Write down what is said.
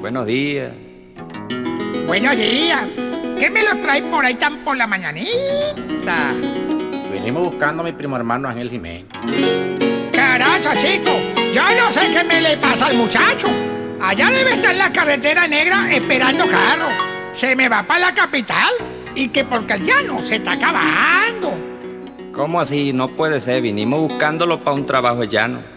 Buenos días. Buenos días. ¿Qué me lo traes por ahí tan por la mañanita? Venimos buscando a mi primo hermano Ángel Jiménez. Caracha, chico. Yo no sé qué me le pasa al muchacho. Allá debe estar en la carretera negra esperando carro. Se me va para la capital. Y que porque el llano se está acabando. ¿Cómo así? No puede ser. Vinimos buscándolo para un trabajo llano.